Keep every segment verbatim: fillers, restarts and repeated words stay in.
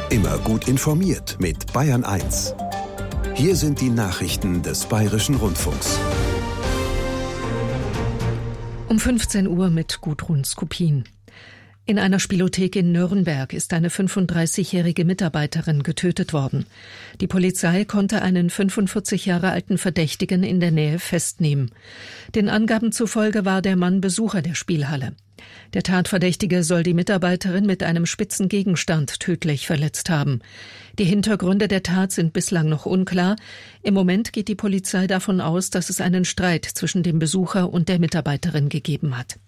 Immer gut informiert mit Bayern eins. Hier sind die Nachrichten des Bayerischen Rundfunks. Um fünfzehn Uhr mit Gudrun Skupin. In einer Spielothek in Nürnberg ist eine fünfunddreißigjährige Mitarbeiterin getötet worden. Die Polizei konnte einen fünfundvierzig Jahre alten Verdächtigen in der Nähe festnehmen. Den Angaben zufolge war der Mann Besucher der Spielhalle. Der Tatverdächtige soll die Mitarbeiterin mit einem spitzen Gegenstand tödlich verletzt haben. Die Hintergründe der Tat sind bislang noch unklar. Im Moment geht die Polizei davon aus, dass es einen Streit zwischen dem Besucher und der Mitarbeiterin gegeben hat.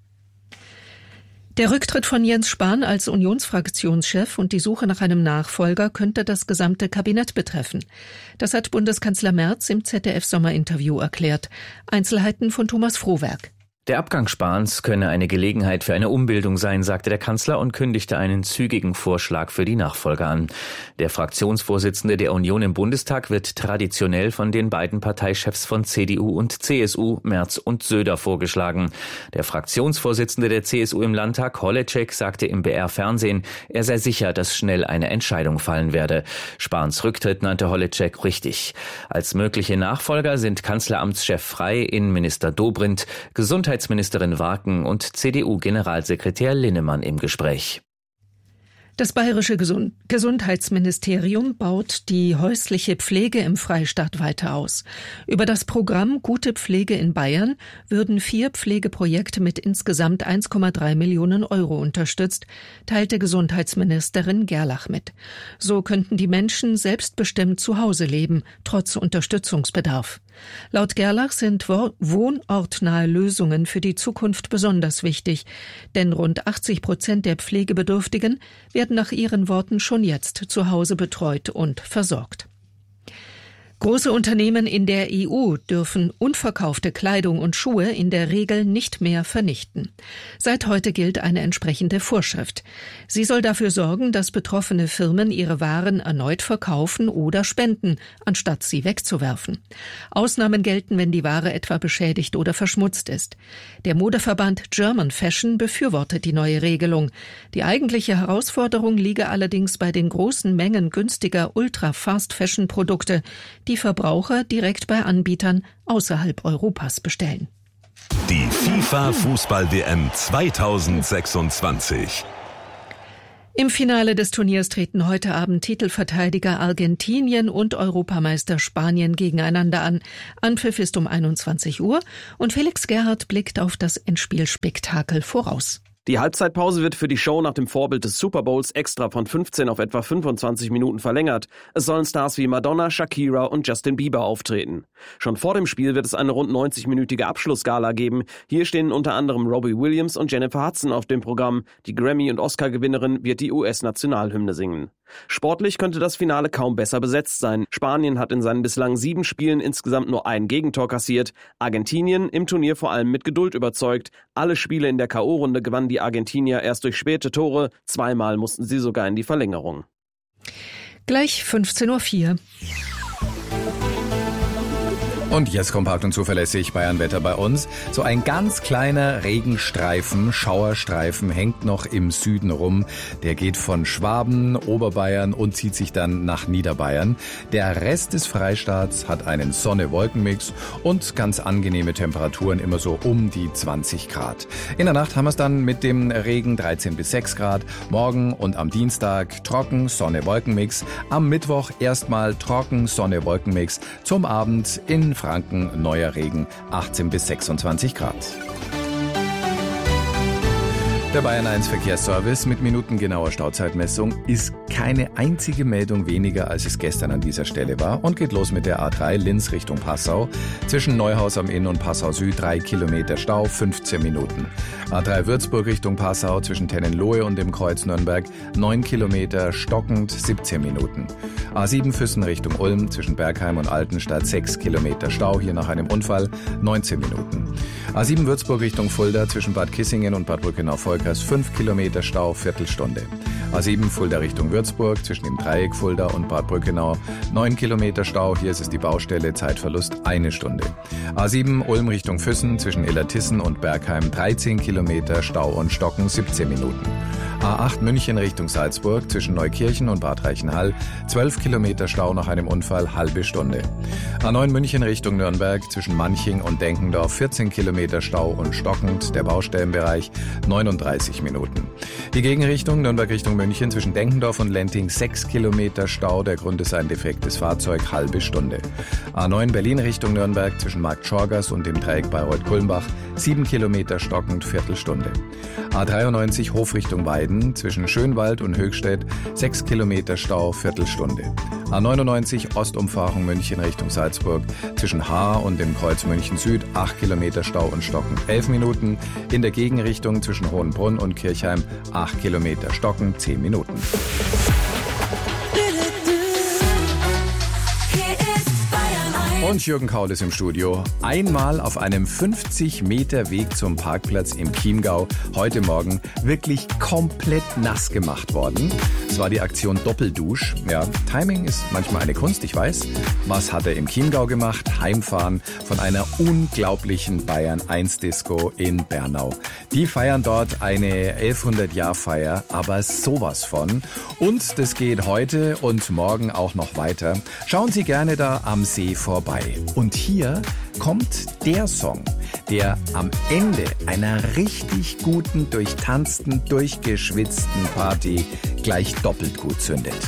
Der Rücktritt von Jens Spahn als Unionsfraktionschef und die Suche nach einem Nachfolger könnte das gesamte Kabinett betreffen. Das hat Bundeskanzler Merz im Z D F-Sommerinterview erklärt. Einzelheiten von Thomas Frohwerk. Der Abgang Spahns könne eine Gelegenheit für eine Umbildung sein, sagte der Kanzler und kündigte einen zügigen Vorschlag für die Nachfolger an. Der Fraktionsvorsitzende der Union im Bundestag wird traditionell von den beiden Parteichefs von C D U und C S U, Merz und Söder, vorgeschlagen. Der Fraktionsvorsitzende der C S U im Landtag, Holleczek, sagte im B R-Fernsehen, er sei sicher, dass schnell eine Entscheidung fallen werde. Spahns Rücktritt nannte Holleczek richtig. Als mögliche Nachfolger sind Kanzleramtschef Frey, Innenminister Dobrindt, Gesundheitsministerin Gesundheitsministerin Warken und C D U-Generalsekretär Linnemann im Gespräch. Das bayerische Gesund- Gesundheitsministerium baut die häusliche Pflege im Freistaat weiter aus. Über das Programm Gute Pflege in Bayern würden vier Pflegeprojekte mit insgesamt eins Komma drei Millionen Euro unterstützt, teilte Gesundheitsministerin Gerlach mit. So könnten die Menschen selbstbestimmt zu Hause leben, trotz Unterstützungsbedarf. Laut Gerlach sind wohnortnahe Lösungen für die Zukunft besonders wichtig, denn rund achtzig Prozent der Pflegebedürftigen werden nach ihren Worten schon jetzt zu Hause betreut und versorgt. Große Unternehmen in der E U dürfen unverkaufte Kleidung und Schuhe in der Regel nicht mehr vernichten. Seit heute gilt eine entsprechende Vorschrift. Sie soll dafür sorgen, dass betroffene Firmen ihre Waren erneut verkaufen oder spenden, anstatt sie wegzuwerfen. Ausnahmen gelten, wenn die Ware etwa beschädigt oder verschmutzt ist. Der Modeverband German Fashion befürwortet die neue Regelung. Die eigentliche Herausforderung liege allerdings bei den großen Mengen günstiger Ultra-Fast-Fashion-Produkte, die Verbraucher direkt bei Anbietern außerhalb Europas bestellen. Die FIFA-Fußball-W M zweitausendsechsundzwanzig. Im Finale des Turniers treten heute Abend Titelverteidiger Argentinien und Europameister Spanien gegeneinander an. Anpfiff ist um einundzwanzig Uhr und Felix Gerhardt blickt auf das Endspielspektakel voraus. Die Halbzeitpause wird für die Show nach dem Vorbild des Super Bowls extra von fünfzehn auf etwa fünfundzwanzig Minuten verlängert. Es sollen Stars wie Madonna, Shakira und Justin Bieber auftreten. Schon vor dem Spiel wird es eine rund neunzig-minütige Abschlussgala geben. Hier stehen unter anderem Robbie Williams und Jennifer Hudson auf dem Programm. Die Grammy- und Oscar-Gewinnerin wird die U S-Nationalhymne singen. Sportlich könnte das Finale kaum besser besetzt sein. Spanien hat in seinen bislang sieben Spielen insgesamt nur ein Gegentor kassiert. Argentinien im Turnier vor allem mit Geduld überzeugt. Alle Spiele in der K O-Runde gewannen die Argentinier erst durch späte Tore. Zweimal mussten sie sogar in die Verlängerung. Gleich fünfzehn Uhr vier. Und jetzt kompakt und zuverlässig Bayernwetter bei uns. So ein ganz kleiner Regenstreifen, Schauerstreifen hängt noch im Süden rum. Der geht von Schwaben, Oberbayern und zieht sich dann nach Niederbayern. Der Rest des Freistaats hat einen Sonne-Wolken-Mix und ganz angenehme Temperaturen, immer so um die zwanzig Grad. In der Nacht haben wir es dann mit dem Regen dreizehn bis sechs Grad. Morgen und am Dienstag trocken, Sonne-Wolken-Mix. Am Mittwoch erstmal trocken, Sonne-Wolken-Mix. Zum Abend in Franken neuer Regen, achtzehn bis sechsundzwanzig Grad. Der Bayern eins Verkehrsservice mit minutengenauer Stauzeitmessung ist keine einzige Meldung weniger, als es gestern an dieser Stelle war und geht los mit der A drei Linz Richtung Passau. Zwischen Neuhaus am Inn und Passau Süd drei Kilometer Stau, fünfzehn Minuten. A drei Würzburg Richtung Passau zwischen Tennenlohe und dem Kreuz Nürnberg neun Kilometer stockend, siebzehn Minuten. A sieben Füssen Richtung Ulm zwischen Bergheim und Altenstadt sechs Kilometer Stau, hier nach einem Unfall, neunzehn Minuten. A sieben Würzburg Richtung Fulda zwischen Bad Kissingen und Bad Brückenau-Volkers fünf Kilometer Stau, Viertelstunde. A sieben Fulda Richtung Würzburg zwischen dem Dreieck Fulda und Bad Brückenau neun Kilometer Stau, hier ist es die Baustelle, Zeitverlust eine Stunde. A sieben Ulm Richtung Füssen zwischen Illertissen und Bergheim dreizehn Kilometer Stau und Stocken siebzehn Minuten. A acht München Richtung Salzburg zwischen Neukirchen und Bad Reichenhall, zwölf Kilometer Stau nach einem Unfall, halbe Stunde. A neun München Richtung Nürnberg zwischen Manching und Denkendorf, vierzehn Kilometer Stau und stockend, der Baustellenbereich, neununddreißig Minuten. Die Gegenrichtung Nürnberg Richtung München zwischen Denkendorf und Lenting, sechs Kilometer Stau, der Grund ist ein defektes Fahrzeug, halbe Stunde. A neun Berlin Richtung Nürnberg zwischen Markt Schorgast und dem Dreieck Bayreuth-Kulmbach, sieben Kilometer stockend, Viertelstunde. A dreiundneunzig Hof Richtung Weiden zwischen Schönwald und Höchstädt, sechs Kilometer Stau, Viertelstunde. A neunundneunzig Ostumfahrung München Richtung Salzburg zwischen Haar und dem Kreuz München Süd, acht Kilometer Stau und stockend, elf Minuten. In der Gegenrichtung zwischen Hohenbrunn und Kirchheim, acht Kilometer stockend, zehn Minuten. Und Jürgen Kaul ist im Studio. Einmal auf einem fünfzig Meter Weg zum Parkplatz im Chiemgau heute Morgen wirklich komplett nass gemacht worden. Es war die Aktion Doppeldusch. Ja, Timing ist manchmal eine Kunst, ich weiß. Was hat er im Chiemgau gemacht? Heimfahren von einer unglaublichen Bayern eins Disco in Bernau. Die feiern dort eine elfhundert-Jahr-Feier, aber sowas von. Und das geht heute und morgen auch noch weiter. Schauen Sie gerne da am See vorbei. Und hier kommt der Song, der am Ende einer richtig guten, durchtanzten, durchgeschwitzten Party gleich doppelt gut zündet.